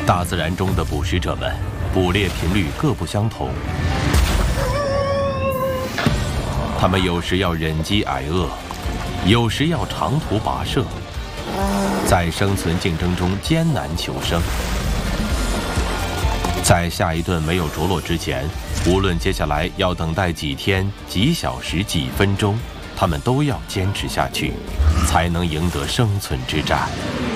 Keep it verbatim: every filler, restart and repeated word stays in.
大自然中的捕食者们，捕猎频率各不相同。他们有时要忍饥挨饿，有时要长途跋涉，在生存竞争中艰难求生。在下一顿没有着落之前，无论接下来要等待几天、几小时、几分钟，他们都要坚持下去，才能赢得生存之战。